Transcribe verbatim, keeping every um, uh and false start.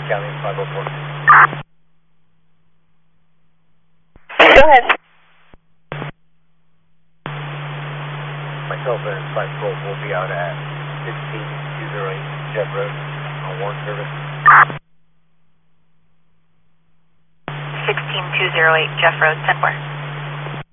County five oh four. Go ahead. Myself and Flight Control will be out at sixteen two oh eight Jeff Road on Warren service. sixteen two oh eight Jeff Road, ten four.